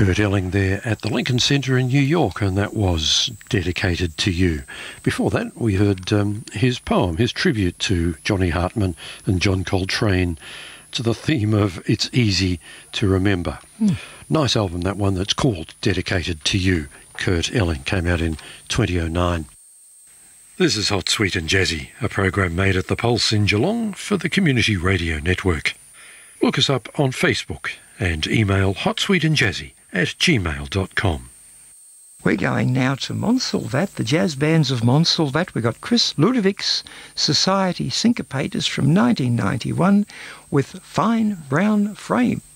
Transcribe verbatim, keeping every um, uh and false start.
Kurt Elling there at the Lincoln Center in New York, and that was Dedicated to You. Before that, we heard um, his poem, his tribute to Johnny Hartman and John Coltrane, to the theme of It's Easy to Remember. Mm. Nice album, that one, that's called Dedicated to You. Kurt Elling came out in twenty oh nine. This is Hot, Sweet and Jazzy, a program made at the Pulse in Geelong for the Community Radio Network. Look us up on Facebook and email hotsweetandjazzy at gmail dot com. We're going now to Montsalvat, the jazz bands of Montsalvat. We've got Chris Ludovic's Society Syncopators from nineteen ninety-one with Fine Brown Frame.